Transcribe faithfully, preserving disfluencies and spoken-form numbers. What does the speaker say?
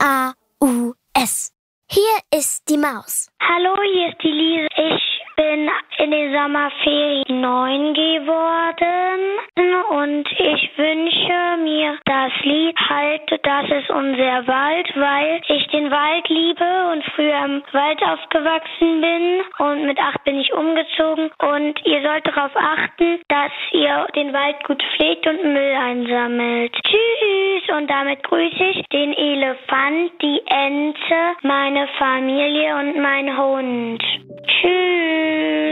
A U S. Hier ist die Maus. Hallo, hier ist die Lise. Ich bin in den Sommerferien neun geworden und ich wünsche mir das Lied Halt, das ist unser Wald, weil ich den Wald liebe und früher im Wald aufgewachsen bin und mit acht bin ich umgezogen und ihr sollt darauf achten, dass ihr den Wald gut pflegt und Müll einsammelt. Tschüss, und damit grüße ich den Elefant, die Ente, meine Familie und mein Hund. Tschüss.